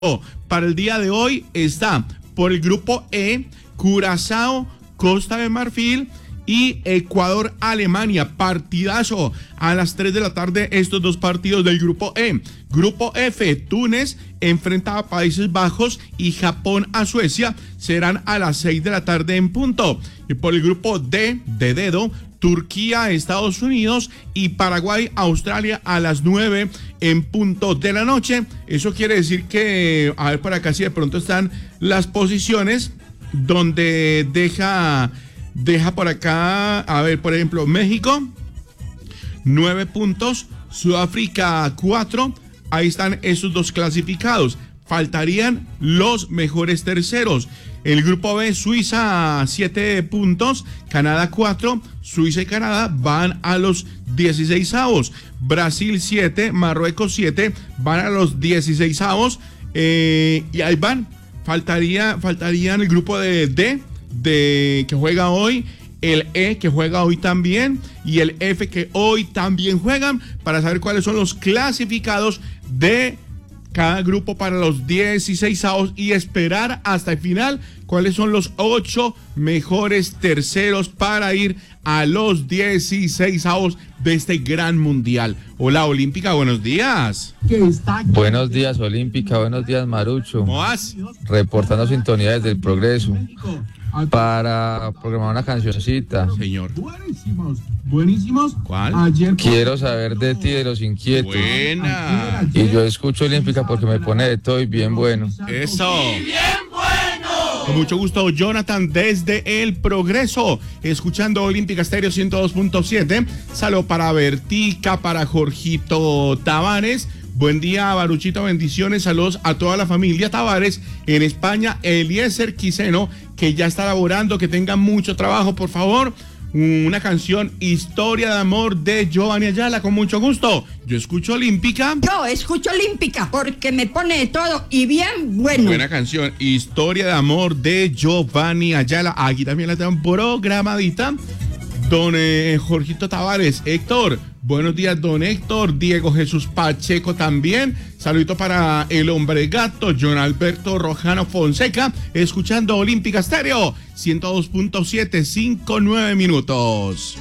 Para el día de hoy está por el grupo E, Curazao, Costa de Marfil y Ecuador, Alemania. Partidazo a las 3 de la tarde estos dos partidos del grupo E. Grupo F, Túnez enfrenta a Países Bajos y Japón a Suecia. Serán a las 6 de la tarde en punto. Y por el grupo D, de dedo, Turquía, Estados Unidos y Paraguay, Australia a las 9 en punto de la noche. Eso quiere decir que, a ver por acá si de pronto están las posiciones donde deja por acá, a ver, por ejemplo, México, 9 puntos, Sudáfrica 4, ahí están esos dos clasificados. Faltarían los mejores terceros. El grupo B, Suiza 7 puntos, Canadá 4, Suiza y Canadá van a los 16avos. Brasil 7, Marruecos 7, van a los 16avos. Y ahí van. Faltarían el grupo de D, que juega hoy, el E que juega hoy también y el F que hoy también juegan, para saber cuáles son los clasificados de cada grupo para los 16avos y esperar hasta el final cuáles son los 8 mejores terceros para ir a los 16avos de este gran mundial. Hola Olímpica, buenos días. Buenos días Olímpica, buenos días Marucho. ¿Cómo vas? Reportando sintonía desde el Progreso para programar una cancioncita. Señor. Buenísimos. ¿Cuál? Quiero saber de ti, de los inquietos. Buena. Y yo escucho Olímpica porque me pone de todo y bien bueno. Eso. Con mucho gusto, Jonathan, desde El Progreso, escuchando Olímpica Estéreo 102.7. Saludo para Bertica, para Jorgito Tavares. Buen día, Baruchito, bendiciones, saludos a toda la familia Tavares en España. Eliezer Quiseno, que ya está laborando, que tenga mucho trabajo, por favor. Una canción, Historia de Amor, de Giovanni Ayala, con mucho gusto. Yo escucho Olímpica. Yo escucho Olímpica porque me pone de todo y bien bueno. Buena canción, Historia de Amor, de Giovanni Ayala. Aquí también la tengo programadita. Don Jorgito Tavares, Héctor, buenos días, don Héctor. Diego Jesús Pacheco también. Saludito para el hombre gato, John Alberto Rojano Fonseca, escuchando Olímpica Estéreo 102.7, 5-9 minutos.